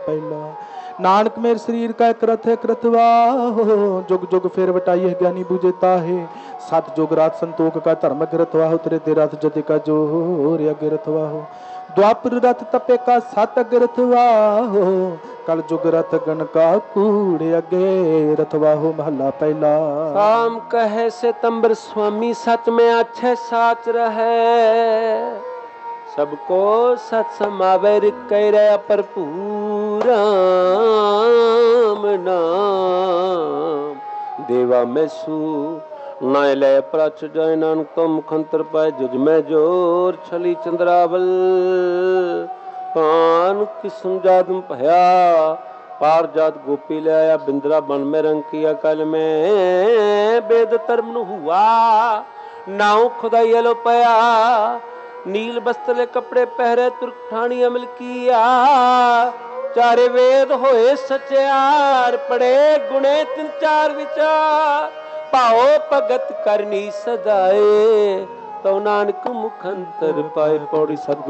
पहला। नानक मेरे शरीर का एक रथ है कृतवा हो, जुग जुग फिर बटाई है ज्ञानी बूझे ताहे। सत जुग रात संतोख का धर्म गिरथवा हो, तेरे दे रथ जति का जोर गिरथवा हो। द्वापर रथ तपे का सत गिरथवा हो, कल जुग रथ गण का कूड़े अगे रथवा हो। महला पहला। शाम कहे से तंबर स्वामी सच में अच्छे साच रहे, सबको सत समावे कह रहा पर पूरा नाम। देवा में सू नाय ले प्रच जय नानक तुम खंतर पाए, जुज में जोर छली चंद्रावल। पान किस्म जादम भया पार जात गोपी ले आया, बिंद्रा बन में रंग किया कल में। वेद धर्म हुआ नाव खुदाई लो पया, नील बस्त्र कपड़े पहरे तुर्क ठाणी अमल किया। चारे वेद होए सचार, पड़े गुणे तिन चार विचार। पाओ भगत करनी सदाए, तो नानक मुखंतर पाए। पौड़ी सतगुरु